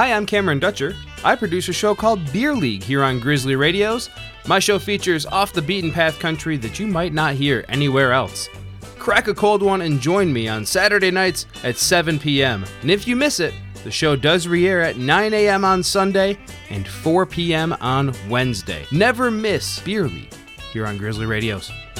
Hi, I'm Cameron Dutcher. I produce a show called Beer League here on Grizzly Radios. My show features off-the-beaten-path country that you might not hear anywhere else. Crack a cold one and join me on Saturday nights at 7 p.m. And if you miss it, the show does re-air at 9 a.m. on Sunday and 4 p.m. on Wednesday. Never miss Beer League here on Grizzly Radios.